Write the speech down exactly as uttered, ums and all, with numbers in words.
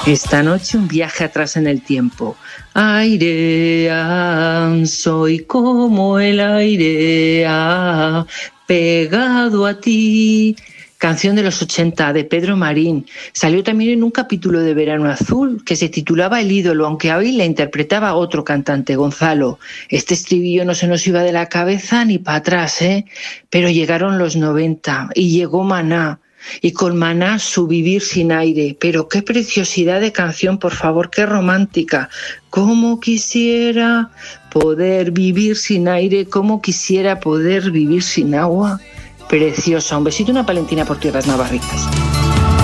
Esta noche un viaje atrás en el tiempo. Aire, ah, soy como el aire, ah, pegado a ti. Canción de los ochenta, de Pedro Marín. Salió también en un capítulo de Verano Azul que se titulaba El ídolo, aunque hoy la interpretaba otro cantante, Gonzalo. Este estribillo no se nos iba de la cabeza ni para atrás, ¿eh? Pero llegaron los noventa y llegó Maná. Y con Maná su Vivir sin aire. Pero qué preciosidad de canción, por favor, qué romántica. Cómo quisiera poder vivir sin aire, cómo quisiera poder vivir sin agua. Preciosa. Un besito y una palentina por tierras navarritas.